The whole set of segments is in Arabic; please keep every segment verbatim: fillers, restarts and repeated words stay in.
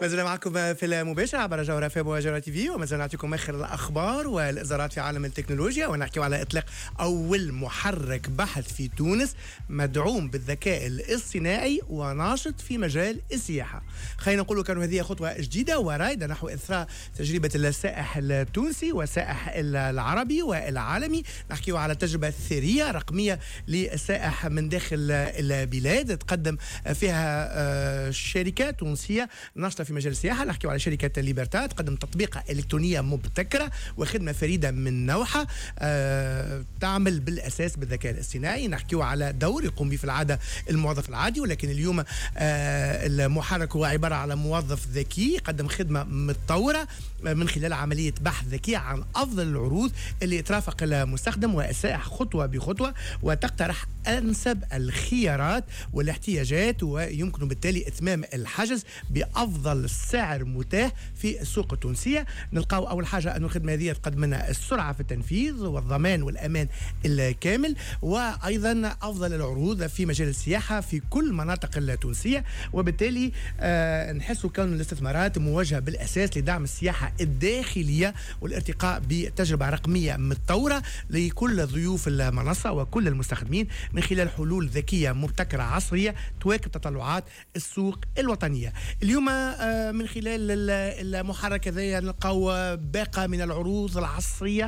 ما زلنا معكم في المباشر عبر جوهرة فاب وجوهرة تي في، وما زلنا نعطيكم اخر الاخبار والاصدارات في عالم التكنولوجيا، ونحكي على اطلاق اول محرك بحث في تونس مدعوم بالذكاء الاصطناعي وناشط في مجال السياحه. خلينا نقول كانوا هذه خطوه جديده ورائده نحو اثراء تجربه السائح التونسي والسائح العربي والعالمي. نحكي على تجربه ثريه رقميه للسائح من داخل البلاد تقدم فيها شركات تونسيه ناشطه في مجال السياحه. نحكي على شركه ليبرتا تقدم تطبيقه الكترونيه مبتكره وخدمه فريده من نوعها أه تعمل بالاساس بالذكاء الاصطناعي. نحكي على دور يقوم به في العاده الموظف العادي، ولكن اليوم أه المحرك هو عباره على موظف ذكي يقدم خدمه متطوره من خلال عمليه بحث ذكيه عن افضل العروض اللي ترافق المستخدم والسائح خطوه بخطوه، وتقترح انسب الخيارات والاحتياجات، ويمكن بالتالي اتمام الحجز بافضل سعر متاح في السوق التونسيه. نلقاو اول حاجه انه الخدمه هذه تقدم لنا السرعه في التنفيذ والضمان والامان الكامل، وايضا افضل العروض في مجال السياحه في كل مناطق التونسيه، وبالتالي آه نحسوا كون الاستثمارات موجهه بالاساس لدعم السياحه الداخليه والارتقاء بتجربه رقميه متطوره لكل ضيوف المنصه وكل المستخدمين من خلال حلول ذكيه مبتكره عصريه تواكب تطلعات السوق الوطنيه. اليوم من خلال المحرك هذايا نلقاو باقه من العروض العصريه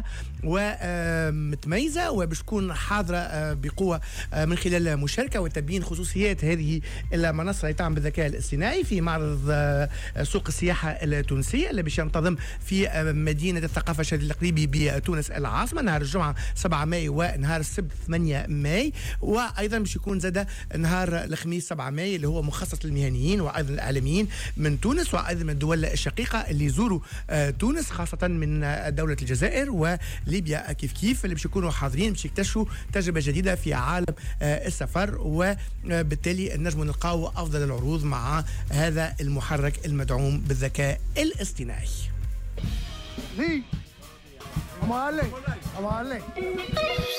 ومتميزه وباش تكون حاضره بقوه من خلال مشاركه وتبيين خصوصيات هذه المنصه اللي تعمل بالذكاء الاصطناعي في معرض سوق السياحه التونسيه اللي باش ينتظم في مدينه الثقافه الشهيد القريبي بتونس العاصمه نهار الجمعه سبعة ماي ونهار السبت ثمانية ماي، وايضا باش يكون زاد نهار الخميس سبعة ماي اللي هو مخصص للمهنيين وايضا الاعلاميين من تونس وايضا من الدول الشقيقه اللي يزوروا تونس، خاصه من دوله الجزائر وليبيا كيف كيف اللي باش يكونوا حاضرين باش يكتشفوا تجربه جديده في عالم السفر، وبالتالي نجم نلقاو افضل العروض مع هذا المحرك المدعوم بالذكاء الاصطناعي. لي أما عليك أما عليك